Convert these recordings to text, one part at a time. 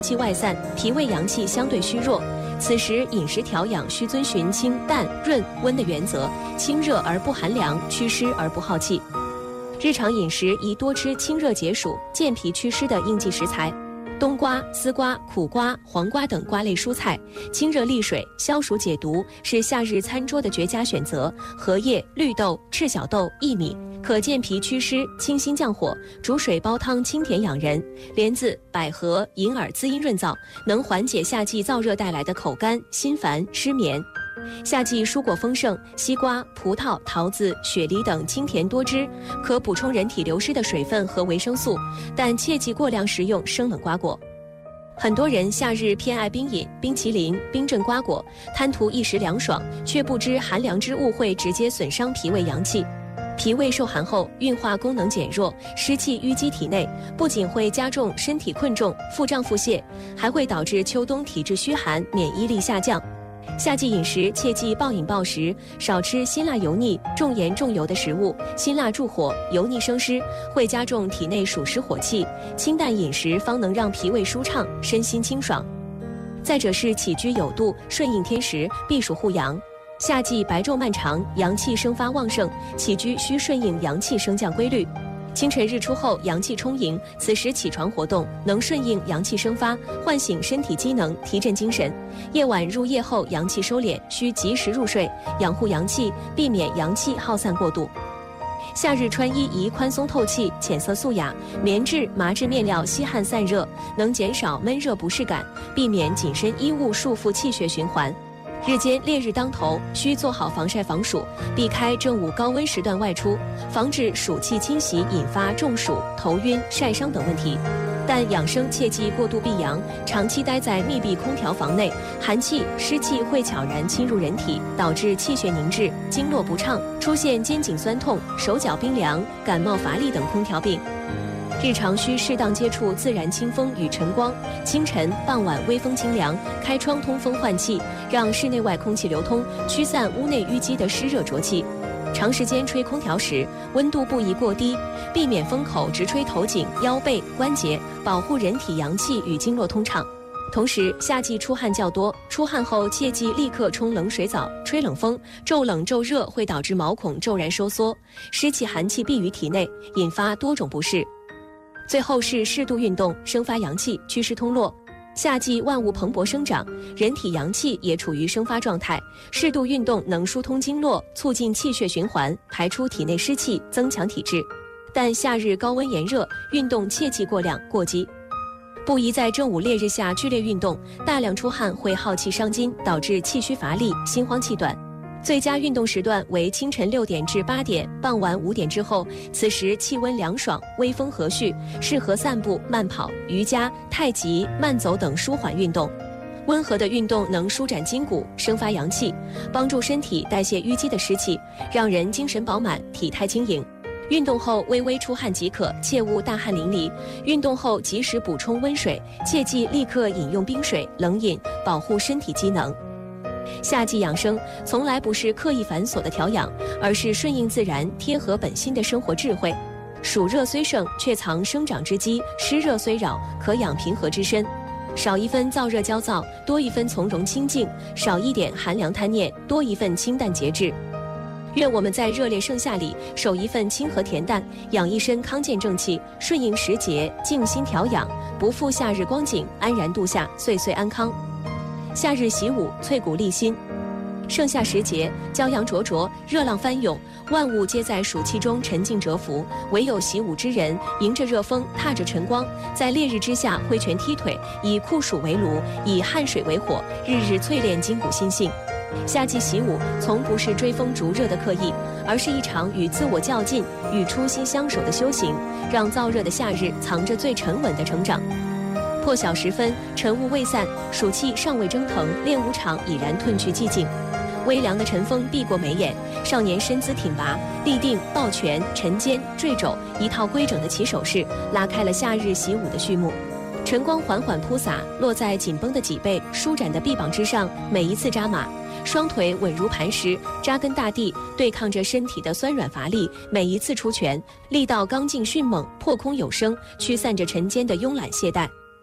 气外散，脾胃阳气相对虚弱。此时饮食调养需遵循清淡润温的原则，清热而不寒凉，祛湿而不耗气。日常饮食宜多吃清热解暑、健脾祛湿的应季食材。冬瓜、丝瓜、苦瓜、黄瓜等瓜类蔬菜，清热利水、消暑解毒，是夏日餐桌的绝佳选择。荷叶、绿豆、赤小豆、薏米可健脾祛湿、清心降火，煮水煲汤清甜养人。莲子、百合、银耳滋阴润燥，能缓解夏季燥热带来的口干、心烦、失眠。夏季蔬果丰盛，西瓜、葡萄、桃子、雪梨等清甜多汁，可补充人体流失的水分和维生素，但切忌过量食用生冷瓜果。很多人夏日偏爱冰饮、冰淇淋、冰镇瓜果，贪图一时凉爽，却不知寒凉之物会直接损伤脾胃阳气。脾胃受寒后，运化功能减弱，湿气淤积体内，不仅会加重身体困重、腹胀腹泻，还会导致秋冬体质虚寒、免疫力下降。夏季饮食切忌暴饮暴食，少吃辛辣油腻、重盐重油的食物，辛辣助火，油腻生湿，会加重体内暑湿火气。清淡饮食方能让脾胃舒畅，身心清爽。再者是起居有度，顺应天时，避暑护阳。夏季白昼漫长，阳气生发旺盛，起居需顺应阳气升降规律。清晨日出后，阳气充盈，此时起床活动能顺应阳气生发，唤醒身体机能，提振精神。夜晚入夜后，阳气收敛，需及时入睡，养护阳气，避免阳气耗散过度。夏日穿衣宜宽松透气、浅色素雅，棉质、麻质面料吸汗散热，能减少闷热不适感，避免紧身衣物束缚气血循环。日间烈日当头，需做好防晒防暑，避开正午高温时段外出，防止暑气侵袭引发中暑、头晕、晒伤等问题。但养生切忌过度避阳，长期待在密闭空调房内，寒气、湿气会悄然侵入人体，导致气血凝滞、经络不畅，出现肩颈酸痛、手脚冰凉、感冒乏力等空调病。日常需适当接触自然清风与晨光，清晨、傍晚微风清凉，开窗通风换气，让室内外空气流通，驱散屋内淤积的湿热浊气。长时间吹空调时，温度不宜过低，避免风口直吹头颈、腰背、关节，保护人体阳气与经络通畅。同时，夏季出汗较多，出汗后切忌立刻冲冷水澡、吹冷风，骤冷骤热会导致毛孔骤然收缩，湿气寒气闭于体内，引发多种不适。最后是适度运动，生发阳气，祛湿通络。夏季万物蓬勃生长，人体阳气也处于生发状态，适度运动能疏通经络，促进气血循环，排出体内湿气，增强体质。但夏日高温炎热，运动切忌过量过激，不宜在正午烈日下剧烈运动，大量出汗会耗气伤筋，导致气虚乏力、心慌气短。最佳运动时段为清晨6点至8点，傍晚5点之后，此时气温凉爽，微风和煦，适合散步、慢跑、瑜伽、太极、慢走等舒缓运动。温和的运动能舒展筋骨，生发阳气，帮助身体代谢淤积的湿气，让人精神饱满，体态轻盈。运动后微微出汗即可，切勿大汗淋漓。运动后及时补充温水，切忌立刻饮用冰水、冷饮，保护身体机能。夏季养生从来不是刻意繁琐的调养，而是顺应自然、贴合本心的生活智慧。暑热虽盛，却藏生长之机；湿热虽扰，可养平和之身。少一分燥热焦躁，多一分从容清静；少一点寒凉贪念，多一份清淡节制。愿我们在热烈盛夏里守一份清和恬淡，养一身康健正气，顺应时节，静心调养，不负夏日光景，安然度夏，岁岁安康。夏日习武，淬骨励心。盛夏时节，骄阳灼灼，热浪翻涌，万物皆在暑气中沉静蛰伏，唯有习武之人，迎着热风，踏着晨光，在烈日之下挥拳踢腿，以酷暑为炉，以汗水为火，日日淬炼筋骨心性。夏季习武从不是追风逐热的刻意，而是一场与自我较劲、与初心相守的修行，让燥热的夏日藏着最沉稳的成长。破晓时分，晨雾未散，暑气尚未蒸腾，练武场已然褪去寂静。微凉的晨风避过眉眼，少年身姿挺拔，立定、抱拳、沉肩、坠肘，一套规整的起手式，拉开了夏日习武的序幕。晨光缓缓铺洒，落在紧绷的脊背、舒展的臂膀之上，每一次扎马，双腿稳如磐石，扎根大地，对抗着身体的酸软乏力。每一次出拳，力道刚劲迅猛，破空有声，驱散着晨间的慵懒懈怠。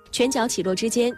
拳脚起落之间，